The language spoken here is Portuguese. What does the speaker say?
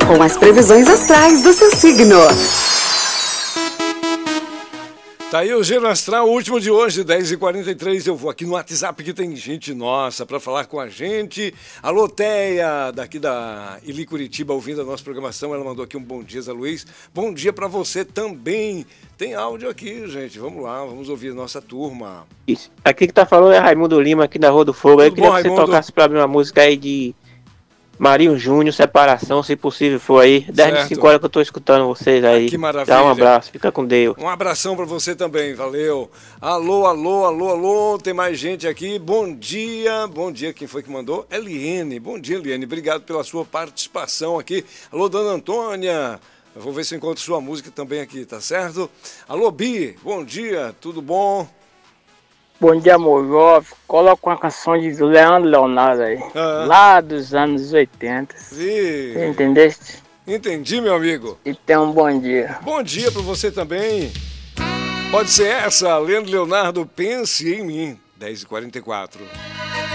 com as previsões astrais do seu signo. Tá aí o Giro Astral, o último de hoje, 10h43. Eu vou aqui no WhatsApp que tem gente nossa para falar com a gente. Alô, Teia, daqui da Ili Curitiba, ouvindo a nossa programação. Ela mandou aqui um bom dia, Zé Luiz. Bom dia para você também. Tem áudio aqui, gente. Vamos lá, vamos ouvir a nossa turma. Isso. Aqui que tá falando é Raimundo Lima, aqui da Rua do Fogo. Eu queria que você tocasse pra mim uma música aí de Marinho Júnior, Separação, se possível for aí. 10h05 que eu tô escutando vocês aí. Que maravilha. Dá um abraço, fica com Deus. Um abração pra você também, valeu. Alô, alô, alô, alô, tem mais gente aqui. Bom dia, quem foi que mandou? Eliene, bom dia, Eliene, obrigado pela sua participação aqui. Alô, dona Antônia, eu vou ver se eu encontro sua música também aqui, tá certo? Alô, Bi, bom dia, tudo bom? Bom dia, amor. Coloca uma canção de Leandro Leonardo aí. Lá dos anos 80. Sim. Entendeste? Entendi, meu amigo. E tenha um bom dia. Bom dia pra você também. Pode ser essa, Leandro Leonardo, Pense em Mim, 10h44.